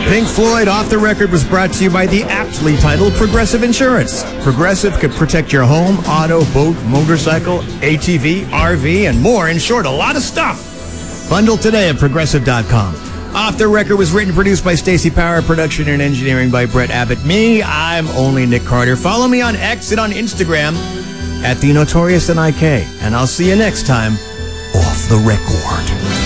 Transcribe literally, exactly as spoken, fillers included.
Pink Floyd Off the Record was brought to you by the aptly titled Progressive Insurance. Progressive could protect your home, auto, boat, motorcycle, A T V, R V, and more. In short, a lot of stuff. Bundle today at progressive dot com. Off the Record was written and produced by Stacey Power, production and engineering by Brett Abbott. Me, I'm only Nick Carter. Follow me on X and on Instagram at The Notorious N I K. And I'll see you next time, Off the Record.